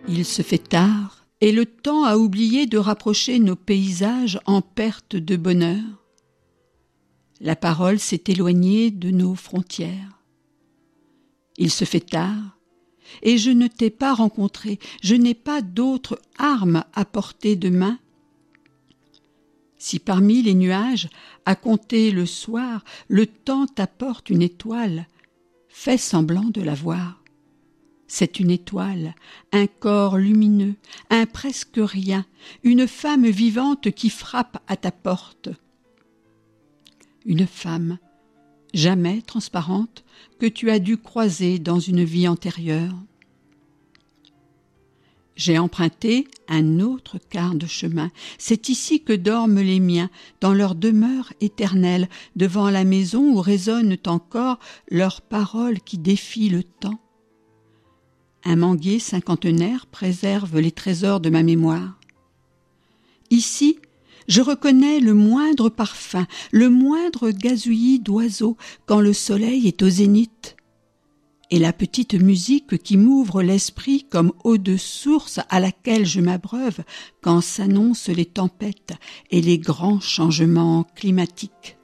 Il se fait tard, et le temps a oublié de rapprocher nos paysages en perte de bonheur. La parole s'est éloignée de nos frontières. Il se fait tard, et je ne t'ai pas rencontré, je n'ai pas d'autre arme à portée de main. Si parmi les nuages, à compter le soir, le temps t'apporte une étoile, fais semblant de la voir. C'est une étoile, un corps lumineux, un presque rien, une femme vivante qui frappe à ta porte. Une femme, jamais transparente, que tu as dû croiser dans une vie antérieure. J'ai emprunté un autre quart de chemin. C'est ici que dorment les miens, dans leur demeure éternelle, devant la maison où résonnent encore leurs paroles qui défient le temps. Un manguier cinquantenaire préserve les trésors de ma mémoire. Ici, je reconnais le moindre parfum, le moindre gazouillis d'oiseaux quand le soleil est au zénith. Et la petite musique qui m'ouvre l'esprit comme eau de source à laquelle je m'abreuve quand s'annoncent les tempêtes et les grands changements climatiques.